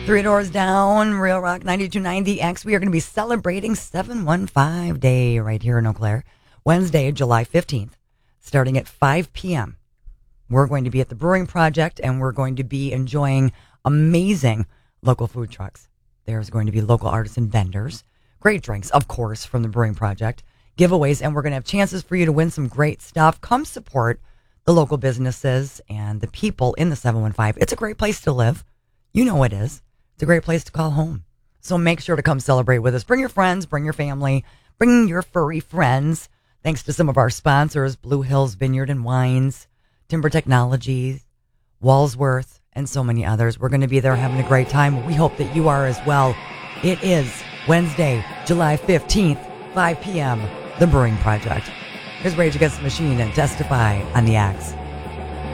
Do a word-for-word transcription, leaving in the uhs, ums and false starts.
Three doors down, Real Rock ninety-two point nine The X. We are going to be celebrating seven one five Day right here in Eau Claire, Wednesday, July fifteenth, starting at five p.m. We're going to be at the Brewing Project, and we're going to be enjoying amazing local food trucks. There's going to be local artisan vendors, great drinks, of course, from the Brewing Project, giveaways, and we're going to have chances for you to win some great stuff. Come support the local businesses and the people in the seven one five. It's a great place to live. You know it is. It's a great place to call home. So make sure to come celebrate with us. Bring your friends, bring your family, bring your furry friends. Thanks to some of our sponsors, Blue Hills Vineyard and Wines, Timber Technologies, Walsworth, and so many others. We're going to be there having a great time. We hope that you are as well. It is Wednesday, July fifteenth, five p.m., The Brewing Project. Here's Rage Against the Machine and Testify on the Axe.